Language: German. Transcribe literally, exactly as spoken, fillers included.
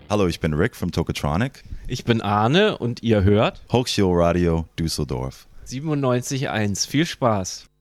Hallo, ich bin Rick von Tokotronic. Ich bin Arne und ihr hört Hochschulradio Düsseldorf. siebenundneunzig Komma eins. Viel Spaß.